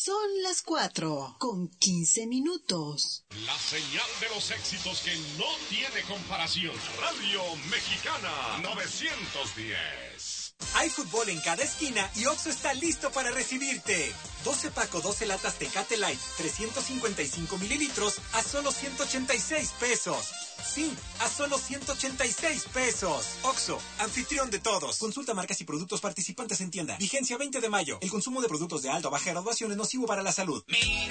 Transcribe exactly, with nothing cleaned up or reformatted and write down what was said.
Son las cuatro con quince minutos. La señal de los éxitos que no tiene comparación. Radio Mexicana novecientos diez. Hay fútbol en cada esquina y Oxxo está listo para recibirte. doce paco, doce latas Tecate Light, trescientos cincuenta y cinco mililitros a solo ciento ochenta y seis pesos. Sí, a solo ciento ochenta y seis pesos. Oxxo, anfitrión de todos. Consulta marcas y productos participantes en tienda. Vigencia veinte de mayo. El consumo de productos de alta o baja graduación es nocivo para la salud. Mira.